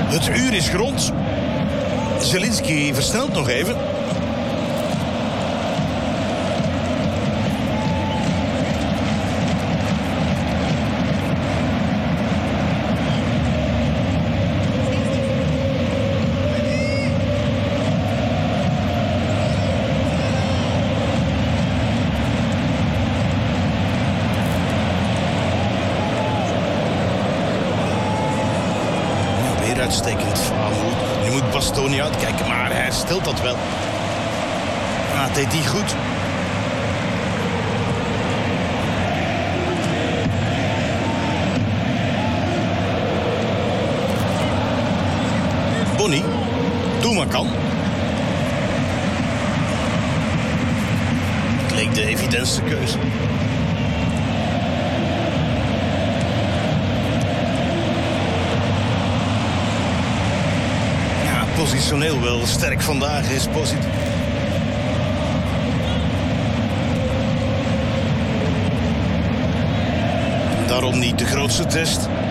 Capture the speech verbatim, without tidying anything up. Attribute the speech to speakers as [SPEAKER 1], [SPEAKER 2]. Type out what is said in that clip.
[SPEAKER 1] Het uur is rond. Zielinski versnelt nog even. Uitstekend verhaal. Nu moet Bastoni uitkijken, maar hij herstelt dat wel. Ah, het deed die goed. Bonnie, doe maar kan. Het leek de evidentste keuze. Positioneel wel sterk vandaag is positief. Daarom niet de grootste test.